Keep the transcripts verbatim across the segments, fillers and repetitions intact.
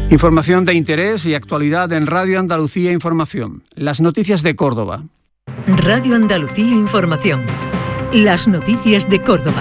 Información de interés y actualidad en Radio Andalucía Información. Las noticias de Córdoba. Radio Andalucía Información. Las noticias de Córdoba.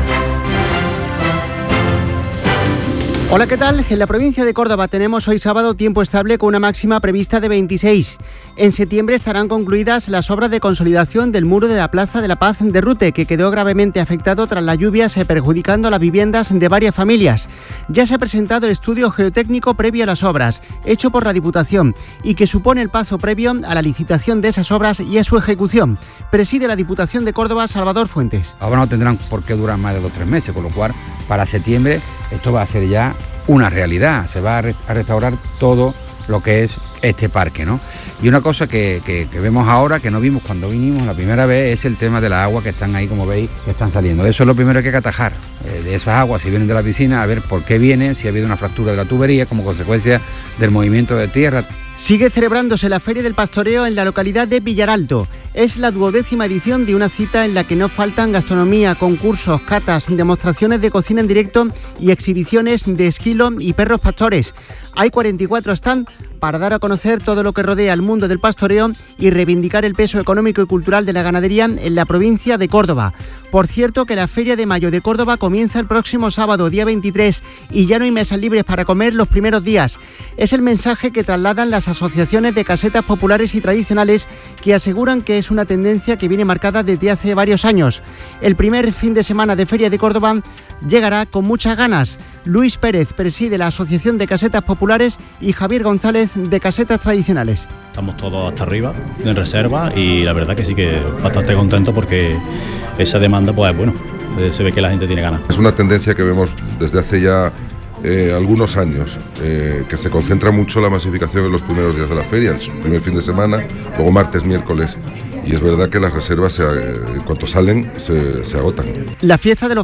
Hola, ¿qué tal? En la provincia de Córdoba tenemos hoy sábado tiempo estable con una máxima prevista de veintiséis. En septiembre estarán concluidas las obras de consolidación del muro de la Plaza de la Paz de Rute, que quedó gravemente afectado tras las lluvias, perjudicando las viviendas de varias familias. Ya se ha presentado el estudio geotécnico previo a las obras, hecho por la Diputación, y que supone el paso previo a la licitación de esas obras y a su ejecución. Preside la Diputación de Córdoba, Salvador Fuentes. Ahora no tendrán por qué durar más de dos o tres meses, con lo cual para septiembre esto va a ser ya una realidad. Se va a, re- a restaurar todo lo que es este parque, ¿no? Y una cosa que, que, que vemos ahora, que no vimos cuando vinimos la primera vez, es el tema de las aguas que están ahí, como veis, que están saliendo. Eso es lo primero que hay que atajar. Eh, de esas aguas, si vienen de la piscina, a ver por qué vienen, si ha habido una fractura de la tubería como consecuencia del movimiento de tierra. Sigue celebrándose la Feria del Pastoreo en la localidad de Villaralto. Es la duodécima edición de una cita en la que no faltan gastronomía, concursos, catas, demostraciones de cocina en directo y exhibiciones de esquilo y perros pastores. Hay cuarenta y cuatro stands para dar a conocer todo lo que rodea al mundo del pastoreo y reivindicar el peso económico y cultural de la ganadería en la provincia de Córdoba. Por cierto, que la Feria de Mayo de Córdoba comienza el próximo sábado, día veintitrés, y ya no hay mesas libres para comer los primeros días. Es el mensaje que trasladan las asociaciones de casetas populares y tradicionales, que aseguran que es una tendencia que viene marcada desde hace varios años. El primer fin de semana de Feria de Córdoba llegará con muchas ganas. Luis Pérez preside la Asociación de Casetas Populares y Javier González de Casetas Tradicionales. Estamos todos hasta arriba, en reserva, y la verdad que sí que bastante contento porque esa demanda, pues bueno, se ve que la gente tiene ganas. Es una tendencia que vemos desde hace ya eh, algunos años, eh, que se concentra mucho la masificación en los primeros días de la feria, el primer fin de semana, luego martes, miércoles, y es verdad que las reservas, se, eh, en cuanto salen, se, se agotan. La fiesta de los